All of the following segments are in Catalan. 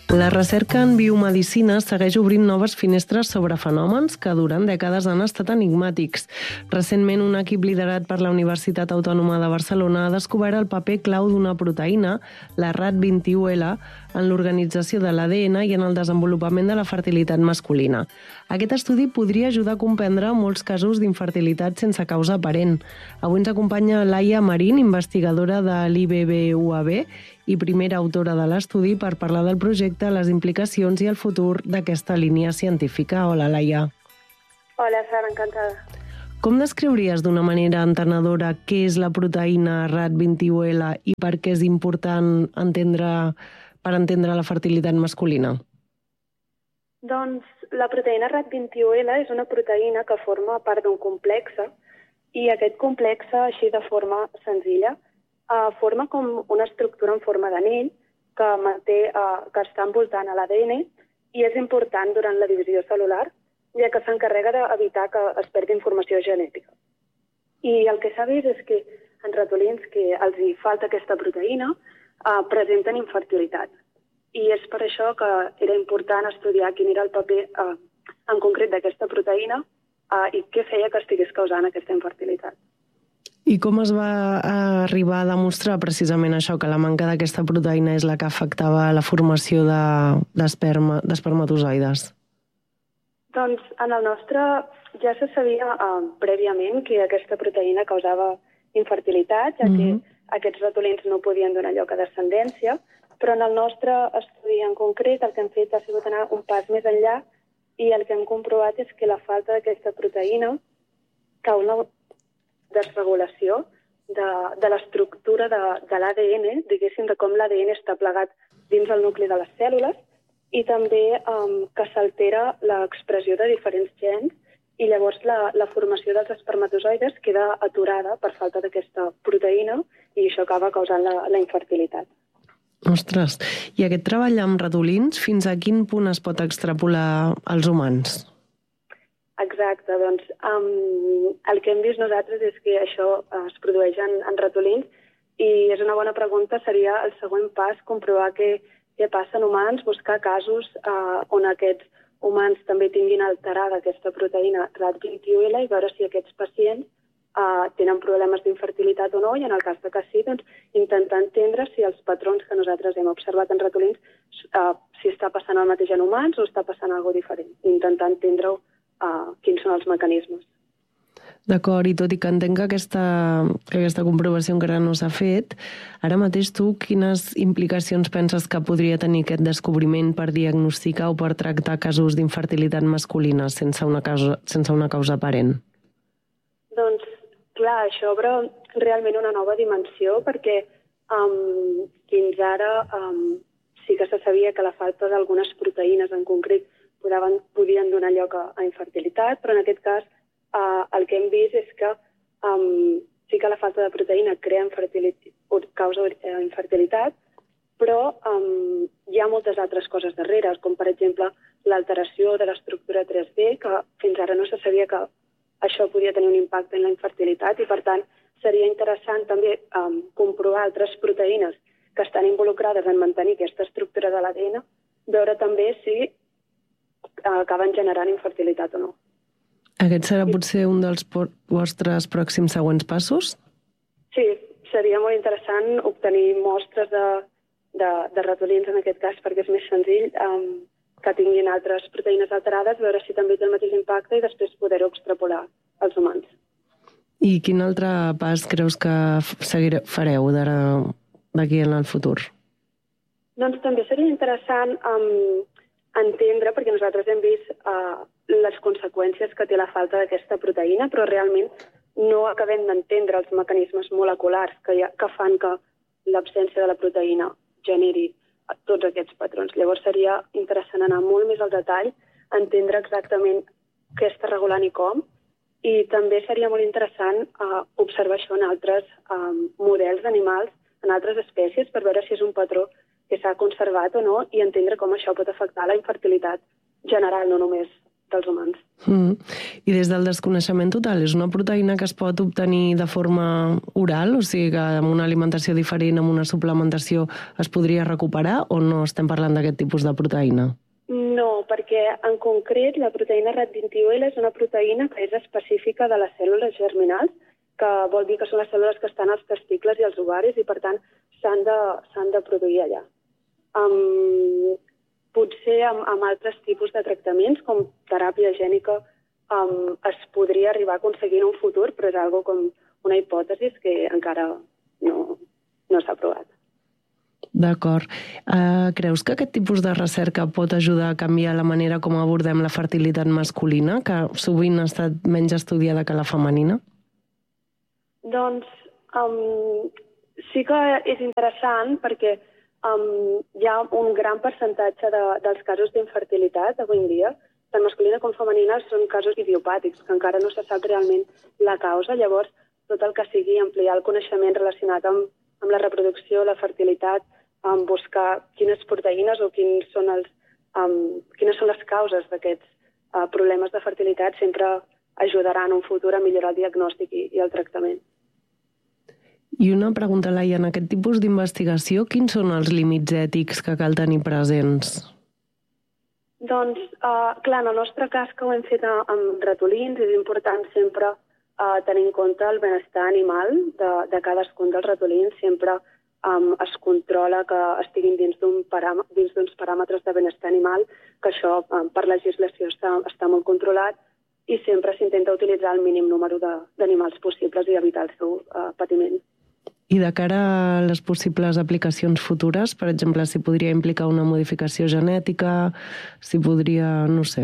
La recerca en biomedicina segueix obrint noves finestres sobre fenòmens que durant dècades han estat enigmàtics. Recentment, un equip liderat per la Universitat Autònoma de Barcelona ha descobert el paper clau d'una proteïna, la RAD21L, en l'organització de l'ADN i en el desenvolupament de la fertilitat masculina. Aquest estudi podria ajudar a comprendre molts casos d'infertilitat sense causa aparent. Avui ens acompanya Laia Marín, investigadora de l'IBBUAB i primera autora de l'estudi, per parlar del projecte, les implicacions i el futur d'aquesta línia científica. Hola, Laia. Hola, Sara, encantada. Com descriuries d'una manera entenedora què és la proteïna RAD21L i per què és important per entendre la fertilitat masculina? Doncs la proteïna RAD21L és una proteïna que forma part d'un complex i aquest complex, així de forma senzilla, forma com una estructura en forma d'anell que està envoltant a l'ADN i és important durant la divisió celular, ja que s'encarrega d'evitar que es perdi informació genètica. I el que s'ha vist és que en ratolins que els hi falta aquesta proteïna presenten infertilitat. I és per això que era important estudiar quin era el paper en concret d'aquesta proteïna i què feia que estigués causant aquesta infertilitat. I com es va arribar a demostrar precisament això, que la manca d'aquesta proteïna és la que afectava la formació d'espermatozoides? Doncs en el nostre ja se sabia prèviament que aquesta proteïna causava infertilitat, ja que aquests ratolins no podien donar lloc a descendència, però en el nostre estudi en concret el que hem fet ha sigut anar un pas més enllà i el que hem comprovat és que la falta d'aquesta proteïna causa una desregulació de l'estructura de l'ADN, diguéssim, de com l'ADN està plegat dins el nucli de les cèl·lules i també que s'altera l'expressió de diferents gens i llavors la formació dels espermatozoides queda aturada per falta d'aquesta proteïna i això acaba causant la infertilitat. Ostres, i aquest treball amb ratolins, fins a quin punt es pot extrapolar als humans? Exacte, doncs el que hem vist nosaltres és que això es produeix en ratolins i és una bona pregunta, seria el següent pas comprovar què passa en humans, buscar casos on aquests humans també tinguin alterada aquesta proteïna RAD21L i veure si aquests pacients tenen problemes d'infertilitat o no i en el cas que sí, doncs intentar entendre si els patrons que nosaltres hem observat en ratolins si està passant el mateix en humans o està passant alguna cosa diferent, intentar entendre quins són els mecanismes. D'acord, i tot i que entenc que aquesta comprovació encara no s'ha fet, ara mateix tu quines implicacions penses que podria tenir aquest descobriment per diagnosticar o per tractar casos d'infertilitat masculina sense una causa aparent? Doncs, clar, això obre realment una nova dimensió perquè fins ara sí que se sabia que la falta d'algunes proteïnes en concret podien donar lloc a infertilitat, però en aquest cas el que hem vist és que sí que la falta de proteïna causa infertilitat, però hi ha moltes altres coses darrere, com per exemple l'alteració de l'estructura 3D, que fins ara no se sabia que això podia tenir un impacte en la infertilitat i per tant seria interessant també comprovar altres proteïnes que estan involucrades en mantenir aquesta estructura de l'ADN, veure també si acaben generant infertilitat o no. Aquest serà potser un dels vostres pròxims següents passos? Sí, seria molt interessant obtenir mostres de ratolins en aquest cas perquè és més senzill que tinguin altres proteïnes alterades, veure si també té el mateix impacte i després poder-ho extrapolar als humans. I quin altre pas creus que fareu d'aquí en el futur? Doncs també seria interessant entendre, perquè nosaltres hem vist les conseqüències que té la falta d'aquesta proteïna, però realment no acabem d'entendre els mecanismes moleculars que fan que l'absència de la proteïna generi tots aquests patrons. Llavors seria interessant anar molt més al detall, entendre exactament què està regulant i com, i també seria molt interessant observar això en altres models d'animals, en altres espècies, per veure si és un patró que s'ha conservat o no i entendre com això pot afectar la infertilitat general, no només dels humans. I des del desconeixement total, és una proteïna que es pot obtenir de forma oral? O sigui que amb una alimentació diferent, amb una suplementació, es podria recuperar o no estem parlant d'aquest tipus de proteïna? No, perquè en concret la proteïna RAD21L és una proteïna que és específica de les cèl·lules germinals, que vol dir que són les cèl·lules que estan als testicles i als ovaris i per tant s'han de produir allà. Potser amb altres tipus de tractaments, com teràpia gènica, es podria arribar a aconseguir en un futur, però és algo com una hipòtesi que encara no s'ha provat. D'acord. Creus que aquest tipus de recerca pot ajudar a canviar la manera com abordem la fertilitat masculina, que sovint ha estat menys estudiada que la femenina? Doncs sí que és interessant perquè hi ha un gran percentatge dels casos d'infertilitat avui en dia, tant masculina com femenina, són casos idiopàtics, que encara no se sap realment la causa. Llavors, tot el que sigui ampliar el coneixement relacionat amb la reproducció, la fertilitat, buscar quines proteïnes o quines són les causes d'aquests problemes de fertilitat sempre ajudarà en un futur a millorar el diagnòstic i el tractament. I una pregunta, Laia, en aquest tipus d'investigació, quins són els límits ètics que cal tenir presents? Doncs, clar, en el nostre cas, que ho hem fet amb ratolins, és important sempre tenir en compte el benestar animal de cadascun dels ratolins. Sempre es controla que estiguin dins d'uns paràmetres de benestar animal, que això per legislació està molt controlat, i sempre s'intenta utilitzar el mínim número d'animals possibles i evitar el seu patiment. I de cara a les possibles aplicacions futures, per exemple, si podria implicar una modificació genètica, si podria, no sé...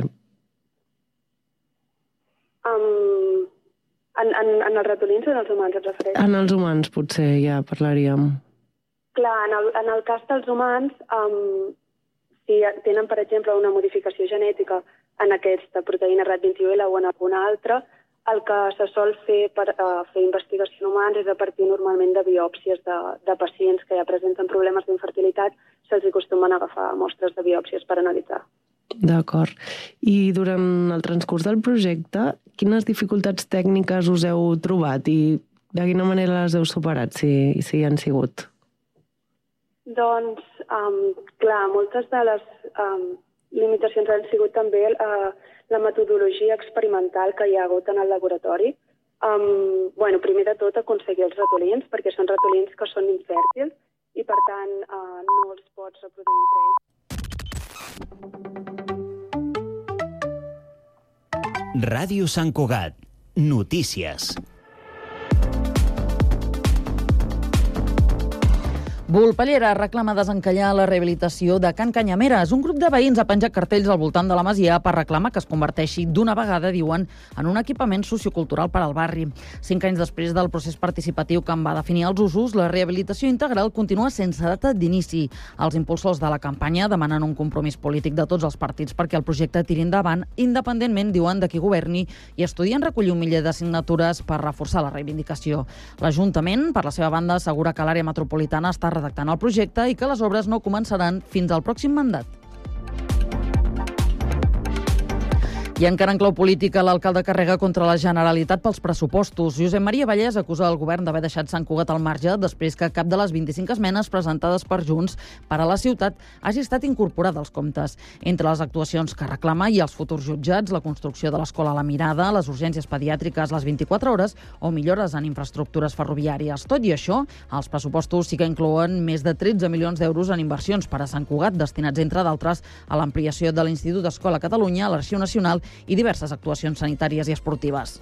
En els ratolins o en els humans et refereix? En els humans, potser, ja parlaríem. Clar, en el cas dels humans, si tenen, per exemple, una modificació genètica en aquesta proteïna RAD21L o en alguna altra, el que se sol fer per fer investigació en humans és a partir normalment de biòpsies de pacients que ja presenten problemes d'infertilitat, se'ls acostumen a agafar mostres de biòpsies per analitzar. D'acord. I durant el transcurs del projecte, quines dificultats tècniques us heu trobat i de quina manera les heu superat, si hi han sigut? Doncs, clar, moltes de les limitacions han sigut també la metodologia experimental que hi ha hagut en el laboratori. Primer de tot, aconseguir els ratolins, perquè són ratolins que són infèrtils i, per tant, no els pots reproduir entre ells. Ràdio Sant Cugat. Notícies. Volpellera reclama desencallar la rehabilitació de Can Canyameres. Un grup de veïns ha penjat cartells al voltant de la masia per reclamar que es converteixi d'una vegada, diuen, en un equipament sociocultural per al barri. 5 anys després del procés participatiu que en va definir els usos, la rehabilitació integral continua sense data d'inici. Els impulsors de la campanya demanen un compromís polític de tots els partits perquè el projecte tiri endavant, independentment, diuen, de qui governi, i estudien recollir 1 miler de signatures per reforçar la reivindicació. L'Ajuntament, per la seva banda, assegura que l'àrea metropolitana està redactant el projecte i que les obres no començaran fins al pròxim mandat. I encara en clau política, l'alcalde carrega contra la Generalitat pels pressupostos. Josep Maria Vallès acusa el govern d'haver deixat Sant Cugat al marge després que cap de les 25 esmenes presentades per Junts per a la ciutat hagi estat incorporada als comptes. Entre les actuacions que reclama hi ha els futurs jutjats, la construcció de l'escola a la Mirada, les urgències pediàtriques les 24 hores o millores en infraestructures ferroviàries. Tot i això, els pressupostos sí que inclouen més de 13 milions d'euros en inversions per a Sant Cugat, destinats, entre d'altres, a l'ampliació de l'Institut Escola Catalunya, a l'Arxiu Nacional i diverses actuacions sanitàries i esportives.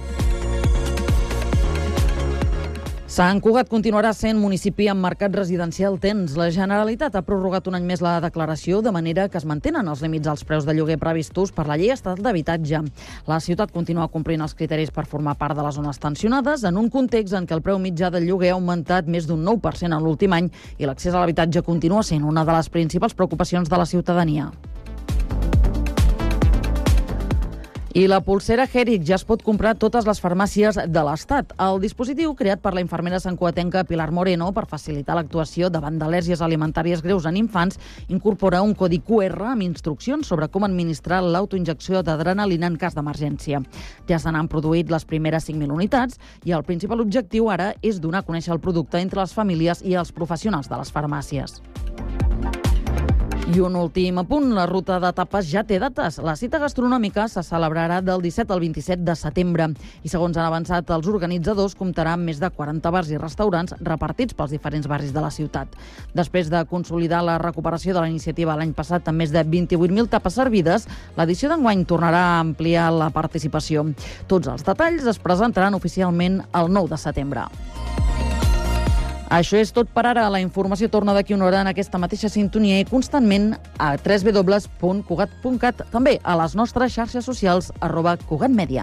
Sant Cugat continuarà sent municipi amb mercat residencial tens. La Generalitat ha prorrogat un any més la declaració, de manera que es mantenen els límits als preus de lloguer previstos per la Llei Estatal d'Habitatge. La ciutat continua complint els criteris per formar part de les zones tensionades, en un context en què el preu mitjà del lloguer ha augmentat més d'un 9% en l'últim any i l'accés a l'habitatge continua sent una de les principals preocupacions de la ciutadania. I la polsera Heric ja es pot comprar a totes les farmàcies de l'Estat. El dispositiu, creat per la infermera santcugatenca Pilar Moreno per facilitar l'actuació davant d'al·lèrgies alimentàries greus en infants, incorpora un codi QR amb instruccions sobre com administrar l'autoinjecció d'adrenalina en cas d'emergència. Ja se n'han produït les primeres 5.000 unitats i el principal objectiu ara és donar a conèixer el producte entre les famílies i els professionals de les farmàcies. I un últim apunt, la ruta d'etapes ja té dates. La cita gastronòmica se celebrarà del 17 al 27 de setembre i, segons han avançat els organitzadors, comptarà amb més de 40 bars i restaurants repartits pels diferents barris de la ciutat. Després de consolidar la recuperació de la iniciativa l'any passat amb més de 28.000 tapes servides, l'edició d'enguany tornarà a ampliar la participació. Tots els detalls es presentaran oficialment el 9 de setembre. Això és tot per ara. La informació torna d'aquí una hora en aquesta mateixa sintonia i constantment a www.cugat.cat, també a les nostres xarxes socials @cugatmedia.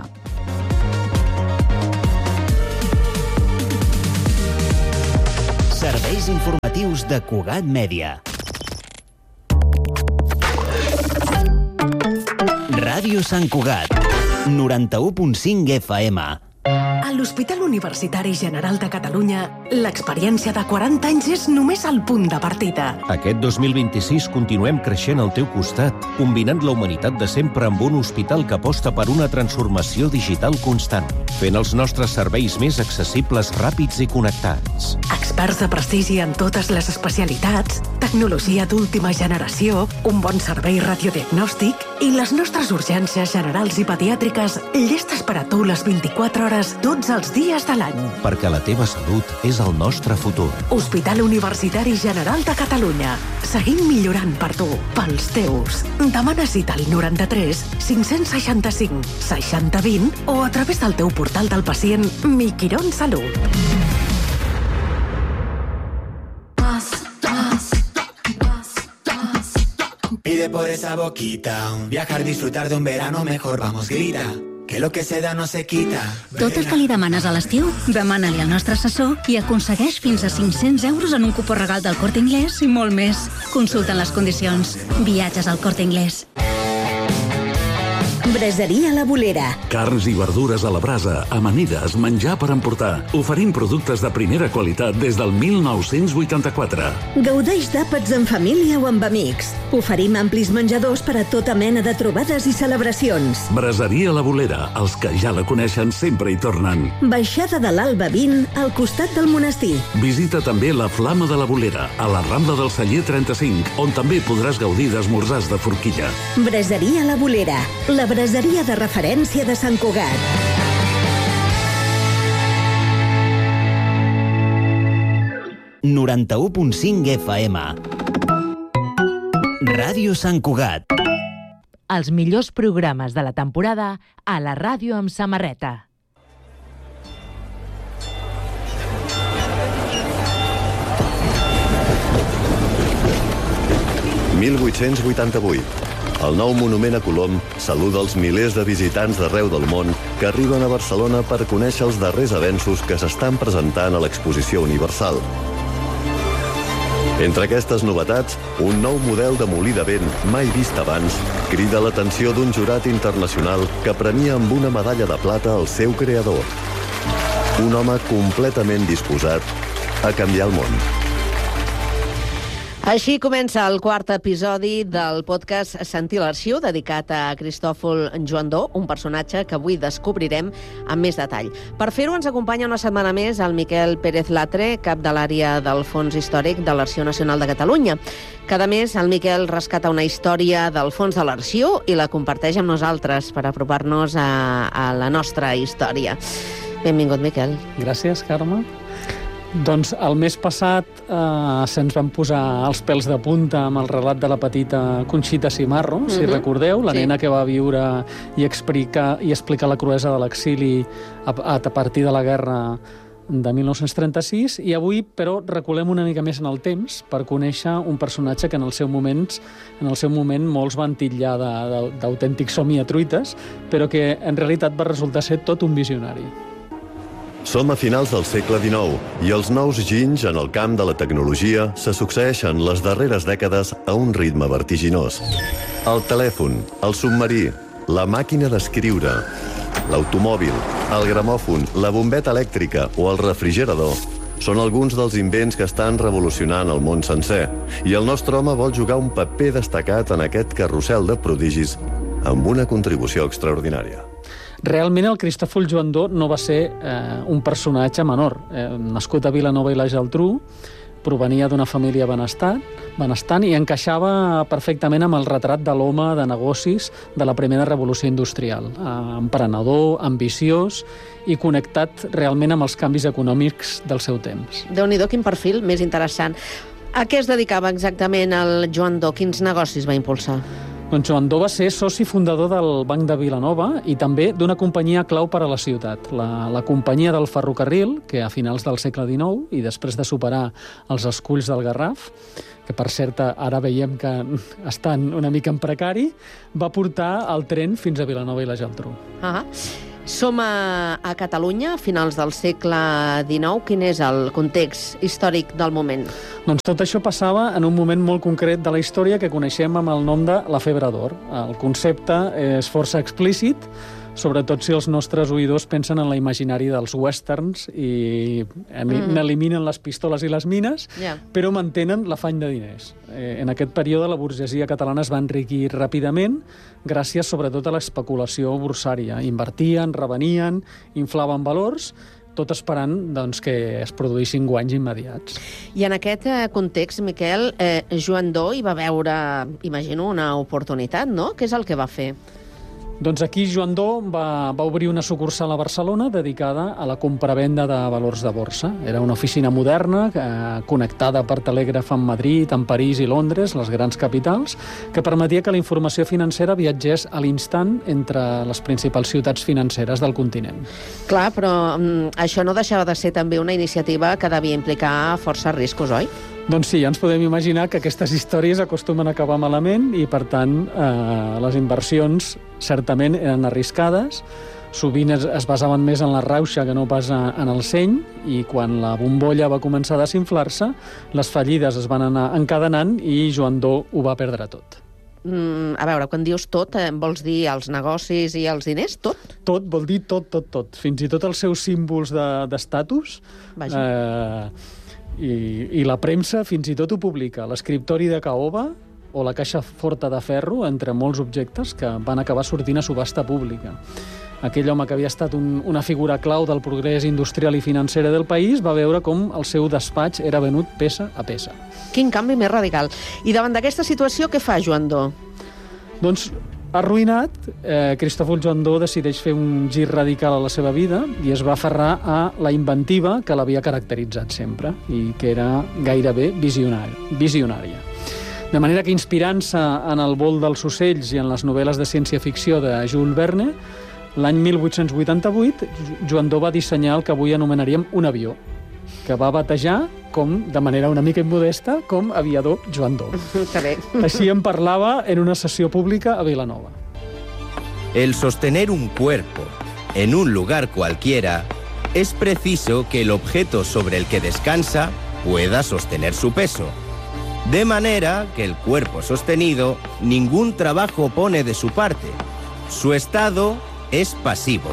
Serveis informatius de Cugat Mèdia. Ràdio Sant Cugat, 91.5 FM. A l'Hospital Universitari General de Catalunya, l'experiència de 40 anys és només el punt de partida. Aquest 2026 continuem creixent al teu costat, combinant la humanitat de sempre amb un hospital que aposta per una transformació digital constant, fent els nostres serveis més accessibles, ràpids i connectats. Experts de prestigi en totes les especialitats, tecnologia d'última generació, un bon servei radiodiagnòstic i les nostres urgències generals i pediàtriques llestes per a tu les 24 hores tots els dies de l'any. Perquè la teva salut és el nostre futur. Hospital Universitari General de Catalunya. Seguim millorant per tu, pels teus. Demana cita al 93 565 6020 o a través del teu portal del pacient Mi Quirón Salut. Pide por esa boquita, viajar, disfrutar de un verano mejor, vamos, grita. Que lo que se da no se quita. Tot el que li demanes a l'estiu, demana-li al nostre assessor i aconsegueix fins a 500 euros en un cupó regal del Corte Inglés i molt més. Consulten les condicions. Viatges al Corte Inglés. Braseria La Bolera. Carns i verdures a la brasa, amanides, menjar per emportar. Oferim productes de primera qualitat des del 1984. Gaudeix d'àpats en família o amb amics. Oferim amplis menjadors per a tota mena de trobades i celebracions. Braseria La Bolera. Els que ja la coneixen sempre hi tornen. Baixada de l'Alba 20, al costat del monestir. Visita també la Flama de la Bolera, a la Rambla del Celler 35, on també podràs gaudir d'esmorzars de forquilla. Braseria La Bolera. La braseria de referència de Sant Cugat. ...91.5 FM. Ràdio Sant Cugat. Els millors programes de la temporada a la ràdio amb samarreta. ...1888. El nou monument a Colom saluda els milers de visitants d'arreu del món que arriben a Barcelona per conèixer els darrers avenços que s'estan presentant a l'Exposició Universal. Entre aquestes novetats, un nou model de molí de vent mai vist abans crida l'atenció d'un jurat internacional que premia amb una medalla de plata al seu creador. Un home completament disposat a canviar el món. Així comença el quart episodi del podcast Sentir l'Arxiu, dedicat a Cristòfol Joandó, un personatge que avui descobrirem amb més detall. Per fer-ho ens acompanya una setmana més el Miquel Pérez Latre, cap de l'àrea del Fons Històric de l'Arxiu Nacional de Catalunya. Cada mes el Miquel rescata una història del fons de l'Arxiu i la comparteix amb nosaltres per apropar-nos a la nostra història. Benvingut, Miquel. Gràcies, Carme. Doncs el mes passat se'ns van posar els pèls de punta amb el relat de la petita Conxita Cimarro, si recordeu, la nena que va viure i explicar la cruesa de l'exili a partir de la guerra de 1936, i avui, però, reculem una mica més en el temps per conèixer un personatge que en el seu moment molts van titllar d'autèntics somiatruites, però que en realitat va resultar ser tot un visionari. Som a finals del segle XIX i els nous ginys en el camp de la tecnologia se succeeixen les darreres dècades a un ritme vertiginós. El telèfon, el submarí, la màquina d'escriure, l'automòbil, el gramòfon, la bombeta elèctrica o el refrigerador són alguns dels invents que estan revolucionant el món sencer, i el nostre home vol jugar un paper destacat en aquest carrusel de prodigis amb una contribució extraordinària. Realment el Cristòfol Joandó no va ser un personatge menor. Nascut a Vilanova i la Geltrú, provenia d'una família benestant i encaixava perfectament amb el retrat de l'home de negocis de la primera revolució industrial. Emprenedor, ambiciós i connectat realment amb els canvis econòmics del seu temps. Déu-n'hi-do, quin perfil més interessant. A què es dedicava exactament el Joandó? Quins negocis va impulsar? Doncs Joandó va ser soci fundador del Banc de Vilanova i també d'una companyia clau per a la ciutat, la companyia del ferrocarril, que a finals del segle XIX, i després de superar els esculls del Garraf, que per cert ara veiem que estan una mica en precari, va portar el tren fins a Vilanova i la Geltrú. Som a Catalunya, a finals del segle XIX. Quin és el context històric del moment? Doncs tot això passava en un moment molt concret de la història que coneixem amb el nom de la febre d'or. El concepte és força explícit, sobretot si els nostres oïdors pensen en l'imaginari dels westerns i n'eliminen les pistoles i les mines, però mantenen l'afany de diners. En aquest període la burgesia catalana es va enriquir ràpidament gràcies sobretot a l'especulació borsària. Invertien, revenien, inflaven valors, tot esperant que es produïssin guanys immediats. I en aquest context, Miquel, Joandó hi va veure, imagino, una oportunitat, no? Què és el que va fer? Doncs aquí Joandó va obrir una sucursal a Barcelona dedicada a la compravenda de valors de borsa. Era una oficina moderna, connectada per telègraf amb Madrid, amb París i Londres, les grans capitals, que permetia que la informació financera viatgés a l'instant entre les principals ciutats financeres del continent. Clar, però això no deixava de ser també una iniciativa que devia implicar força riscos, oi? Doncs sí, ja ens podem imaginar que aquestes històries acostumen a acabar malament i, per tant, les inversions certament eren arriscades, sovint es basaven més en la rauxa que no pas en el seny, i quan la bombolla va començar a desinflar-se, les fallides es van anar encadenant i Joandó ho va perdre tot. A veure, quan dius tot, vols dir els negocis i els diners? Tot? Tot, vol dir tot. Fins i tot els seus símbols d'estatus. I la premsa fins i tot ho publica. L'escriptori de caoba o la caixa forta de ferro, entre molts objectes que van acabar sortint a subhasta pública. Aquell home que havia estat una figura clau del progrés industrial i financer del país va veure com el seu despatx era venut peça a peça. Quin canvi més radical. I davant d'aquesta situació, què fa Joandó? Doncs, arruïnat, Cristòfol Joandó decideix fer un gir radical a la seva vida i es va aferrar a la inventiva que l'havia caracteritzat sempre i que era gairebé visionària. De manera que, inspirant-se en el vol dels ocells i en les novel·les de ciència-ficció de Jules Verne, l'any 1888, Joandó va dissenyar el que avui anomenaríem un avió, que va batejar, de manera una mica immodesta, com aviador Joandó. Així en parlava en una sessió pública a Vilanova. El sostener un cuerpo en un lugar cualquiera es preciso que el objeto sobre el que descansa pueda sostener su peso. De manera que el cuerpo sostenido ningún trabajo pone de su parte. Su estado es pasivo.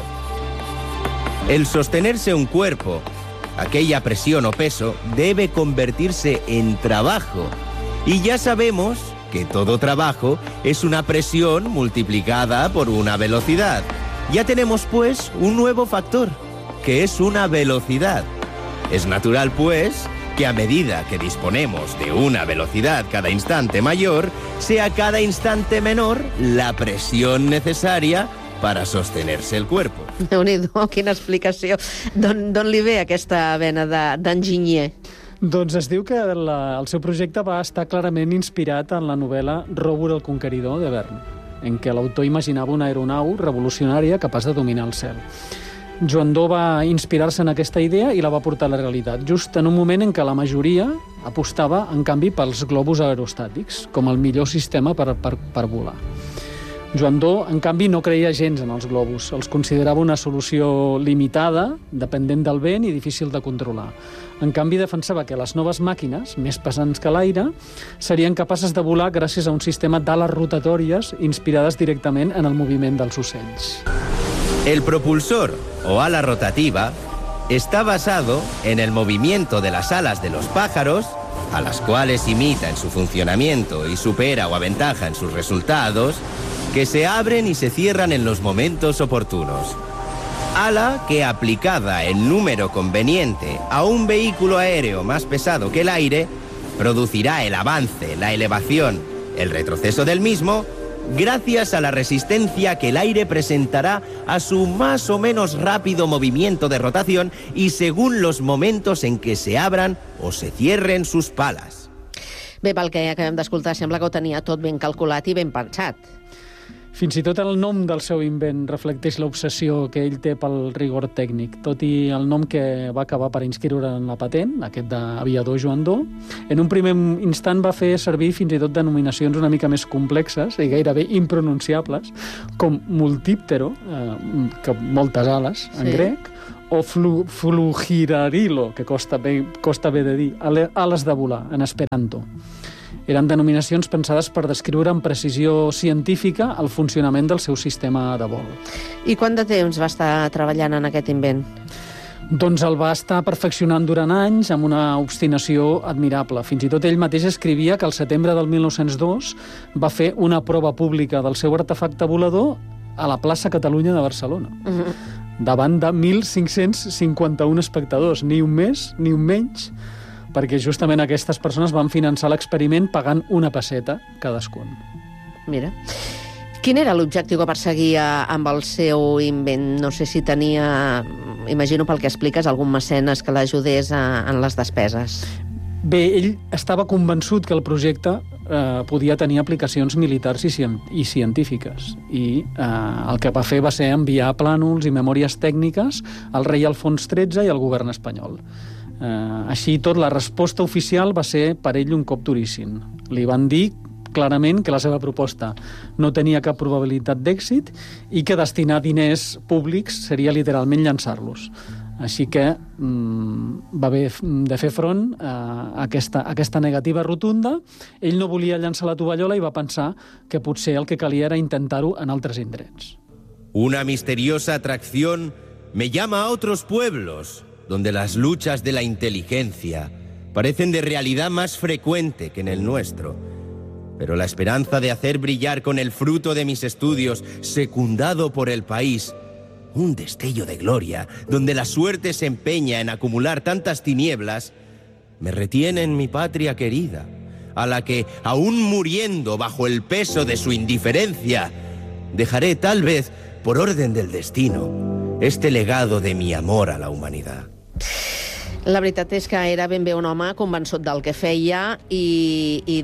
El sostenerse un cuerpo, aquella presión o peso, debe convertirse en trabajo. Y ya sabemos que todo trabajo es una presión multiplicada por una velocidad. Ya tenemos, pues, un nuevo factor, que es una velocidad. Es natural, pues, que a medida que disponemos de una velocidad cada instante mayor, sea cada instante menor la presión necesaria para sostenerse el cuerpo. Déu-n'hi-do, quina explicació. D'on li ve aquesta vena d'enginyer? Doncs es diu que el seu projecte va estar clarament inspirat en la novel·la Robur el Conqueridor de Verne, en què l'autor imaginava una aeronau revolucionària capaç de dominar el cel. Joandó va inspirar-se en aquesta idea i la va portar a la realitat, just en un moment en què la majoria apostava, en canvi, pels globus aerostàtics, com el millor sistema per volar. Joandó, en canvi, no creia gens en els globus. Els considerava una solució limitada, dependent del vent i difícil de controlar. En canvi, defensava que les noves màquines, més pesants que l'aire, serien capaces de volar gràcies a un sistema d'ales rotatòries inspirades directament en el moviment dels ocells. El propulsor, o ala rotativa, está basado en el movimiento de las alas de los pájaros, a las cuales imita en su funcionamiento y supera o aventaja en sus resultados, que se abren y se cierran en los momentos oportunos. Ala que, aplicada en número conveniente a un vehículo aéreo más pesado que el aire, producirá el avance, la elevación, el retroceso del mismo, gracias a la resistencia que el aire presentará a su más o menos rápido movimiento de rotación y según los momentos en que se abran o se cierren sus palas. Bé, pel que acabem d'escoltar, sembla que ho tenia tot ben calculat i ben pensat. Fins i tot el nom del seu invent reflecteix l'obsessió que ell té pel rigor tècnic, tot i el nom que va acabar per inscriure en la patent, aquest d'aviador Joandó. En un primer instant va fer servir fins i tot denominacions una mica més complexes i gairebé impronunciables, com multíptero, que moltes ales en grec, o flugirarilo, que costa bé de dir, ales de volar, en esperanto. Eren denominacions pensades per descriure amb precisió científica el funcionament del seu sistema de vol. I quant de temps va estar treballant en aquest invent? Doncs el va estar perfeccionant durant anys amb una obstinació admirable. Fins i tot ell mateix escrivia que al setembre del 1902 va fer una prova pública del seu artefacte volador a la plaça Catalunya de Barcelona, davant de 1.551 espectadors, ni un més ni un menys, perquè justament aquestes persones van finançar l'experiment pagant una pesseta cadascun. Mira. Quin era l'objectiu que perseguia amb el seu invent? No sé si tenia, imagino pel que expliques, algun mecenes que l'ajudés en les despeses. Bé, ell estava convençut que el projecte podia tenir aplicacions militars i científiques. I el que va fer va ser enviar plànols i memòries tècniques al rei Alfons XIII i al govern espanyol. Així tot, la resposta oficial va ser per ell un cop duríssim. Li van dir clarament que la seva proposta no tenia cap probabilitat d'èxit i que destinar diners públics seria literalment llançar-los. Així que va haver de fer front a aquesta negativa rotunda. Ell no volia llançar la tovallola i va pensar que potser el que calia era intentar-ho en altres indrets. Una misteriosa atracción me llama a otros pueblos, donde las luchas de la inteligencia parecen de realidad más frecuente que en el nuestro. Pero la esperanza de hacer brillar con el fruto de mis estudios, secundado por el país, un destello de gloria, donde la suerte se empeña en acumular tantas tinieblas, me retiene en mi patria querida, a la que, aún muriendo bajo el peso de su indiferencia, dejaré tal vez, por orden del destino, este legado de mi amor a la humanidad. La veritat és que era ben bé un home convençut del que feia i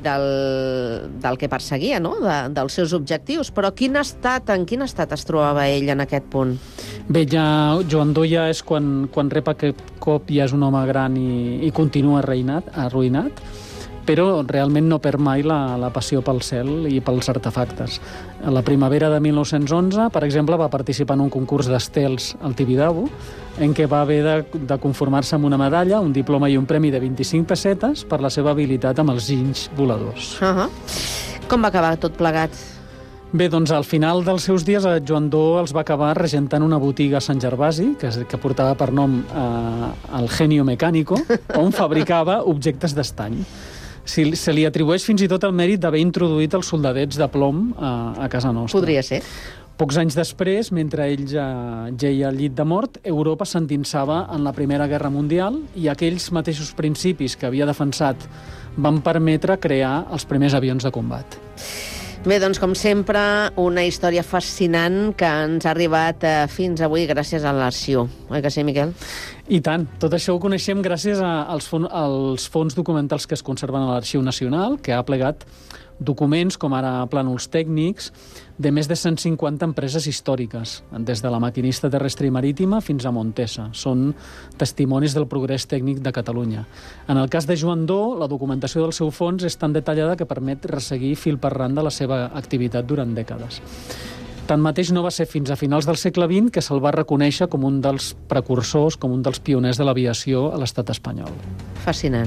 del que perseguia, no? Dels seus objectius. Però en quin estat es trobava ell en aquest punt? Bé, Joandó ja és quan rep aquest cop, ja és un home gran i continua arruïnat, però realment no perd mai la passió pel cel i pels artefactes. A la primavera de 1911, per exemple, va participar en un concurs d'estels al Tibidabo, en què va haver de conformar-se amb una medalla, un diploma i un premi de 25 pessetes per la seva habilitat amb els ginys voladors. Com va acabar tot plegat? Bé, doncs al final dels seus dies Joandó els va acabar regentant una botiga a Sant Gervasi, que portava per nom el Genio Mecánico, on fabricava objectes d'estany. Se li atribueix fins i tot el mèrit d'haver introduït els soldadets de plom a casa nostra. Podria ser. Pocs anys després, mentre ell ja geia al llit de mort, Europa s'endinsava en la Primera Guerra Mundial i aquells mateixos principis que havia defensat van permetre crear els primers avions de combat. Bé, doncs, com sempre, una història fascinant que ens ha arribat fins avui gràcies a l'Arxiu. Oi que sí, Miquel? I tant. Tot això ho coneixem gràcies als fons documentals que es conserven a l'Arxiu Nacional, que ha plegat documents, com ara plànols tècnics, de més de 150 empreses històriques, des de la maquinista terrestre i marítima fins a Montesa. Són testimonis del progrés tècnic de Catalunya. En el cas de Joandó, la documentació del seu fons és tan detallada que permet resseguir fil per randa la seva activitat durant dècades. Tanmateix, no va ser fins a finals del segle XX que se'l va reconèixer com un dels precursors, com un dels pioners de l'aviació a l'estat espanyol. Fascinant,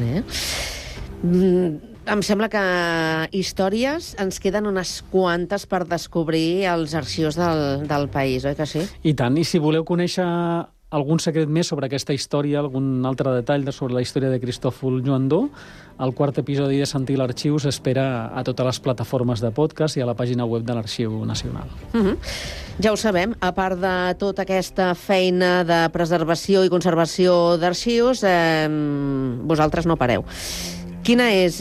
Em sembla que històries ens queden unes quantes per descobrir als arxius del país, oi que sí? I tant, i si voleu conèixer algun secret més sobre aquesta història, algun altre detall sobre la història de Cristòfol Joandó, el quart episodi de Sentir l'Arxiu s'espera a totes les plataformes de podcast i a la pàgina web de l'Arxiu Nacional. Ja ho sabem, a part de tota aquesta feina de preservació i conservació d'arxius, vosaltres no pareu. Quina és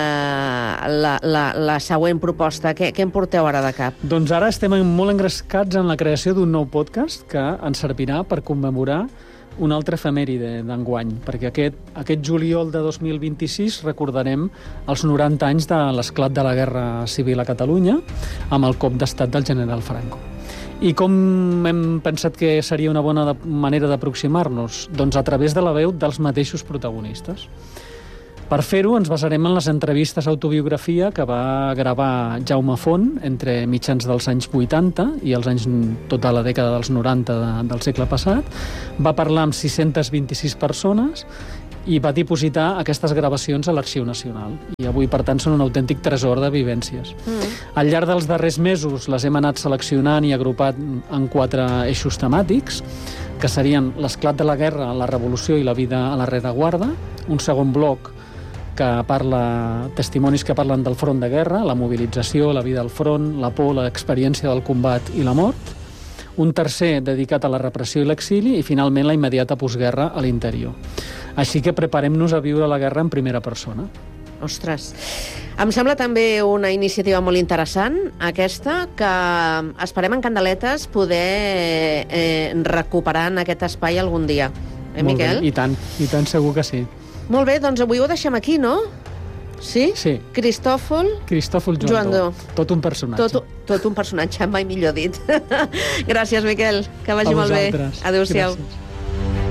la següent proposta? Què en porteu ara de cap? Doncs ara estem molt engrescats en la creació d'un nou podcast que ens servirà per commemorar una altra efemèride d'enguany, perquè aquest juliol de 2026 recordarem els 90 anys de l'esclat de la Guerra Civil a Catalunya amb el cop d'estat del general Franco. I com hem pensat que seria una bona manera d'aproximar-nos? Doncs a través de la veu dels mateixos protagonistes. Per fer-ho, ens basarem en les entrevistes autobiografia que va gravar Jaume Font entre mitjans dels anys 80 i els anys, tota la dècada dels 90 del segle passat. Va parlar amb 626 persones i va dipositar aquestes gravacions a l'Arxiu Nacional. I avui, per tant, són un autèntic tresor de vivències. Al llarg dels darrers mesos les hem anat seleccionant i agrupat en 4 eixos temàtics, que serien l'esclat de la guerra, la revolució i la vida a la rereguarda, un segon bloc que parla testimonis que parlen del front de guerra, la mobilització, la vida al front, la por, l'experiència del combat i la mort, un tercer dedicat a la repressió i l'exili i, finalment, la immediata postguerra a l'interior. Així que preparem-nos a viure la guerra en primera persona. Ostres, em sembla també una iniciativa molt interessant, aquesta, que esperem en Candeletes poder recuperar en aquest espai algun dia. Miquel? I tant, segur que sí. Molt bé, doncs avui ho deixem aquí, no? Sí? Sí. Cristòfol Joandó. Tot un personatge. Tot un personatge, mai millor dit. Gràcies, Miquel. Que vagi molt bé. Adéu-siau. Gràcies.